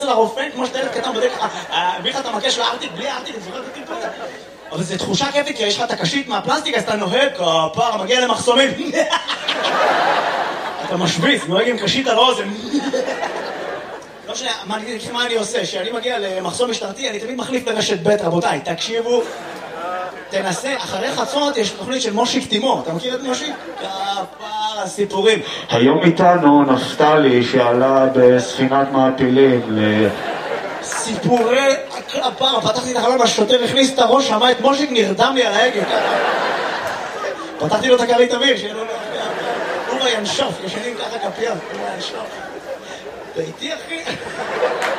לרופא, כמו שאתה ילד קטן בדרך, הביא לך את המקש לארטיק, בלי הארטיק, אני זוכר את הטיפול הזה. אבל זו תחושה כיפית, כי יש לך את הקשית מהפלסטיק, אז אתה נוהג, כפר, מגיע למחסומים. אתה משוויץ, נוהג עם קשית על האוזן. לא משנה, מה אני עושה? כשאני מגיע למחסום משטרתי, אני תמיד מחליף לרשת ב', רבותיי, תקשיבו, תנסה, אחרי חצות יש תוכנית של מושיק תימור, אתה מכיר את מושיק? כפר הסיפורים. היום איתנו נפתלי שעלה בספינת מעפילים סיפורי הכפר, פתחתי את החלון, השוטר הכניס את הראש, שמע את מושיק, נרדם לי על ההגה. פתחתי לו את הכרית אוויר, שיהיה לו הוא ינשוף, ישנים ככה כפייה, הוא ינשוף. אתה איתי אחי?